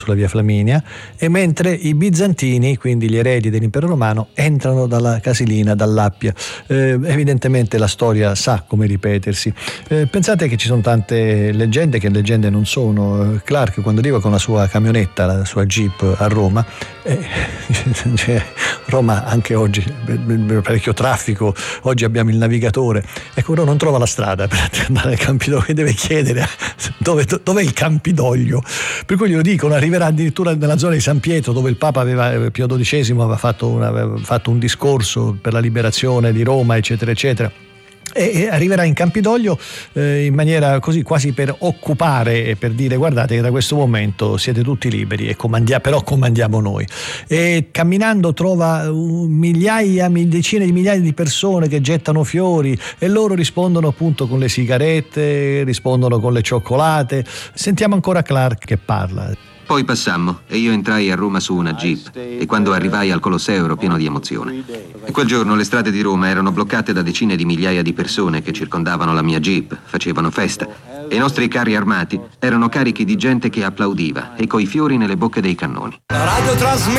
sulla via Flaminia, e mentre i bizantini, quindi gli eredi dell'impero romano, entrano dalla Casilina, dall'Appia. Evidentemente la storia sa come ripetersi. Pensate che ci sono tante leggende che leggende non sono. Clark, quando arriva con la sua camionetta, la sua Jeep a Roma, cioè, Roma anche oggi parecchio traffico, oggi abbiamo il navigatore, ecco, uno non trova la strada per andare al Campidoglio, deve chiedere dov'è il Campidoglio, per cui glielo dicono, arriverà addirittura nella zona di San Pietro, dove il Papa Pio XII aveva fatto un discorso per la liberazione di Roma, eccetera eccetera, e arriverà in Campidoglio in maniera così quasi per occupare e per dire: guardate che da questo momento siete tutti liberi e però comandiamo noi. E camminando trova decine di migliaia di persone che gettano fiori, e loro rispondono appunto con le sigarette, rispondono con le cioccolate. Sentiamo ancora Clark che parla. Poi passammo e io entrai a Roma su una Jeep, e quando arrivai al Colosseo ero pieno di emozione. E quel giorno le strade di Roma erano bloccate da decine di migliaia di persone che circondavano la mia Jeep, facevano festa, e i nostri carri armati erano carichi di gente che applaudiva e coi fiori nelle bocche dei cannoni.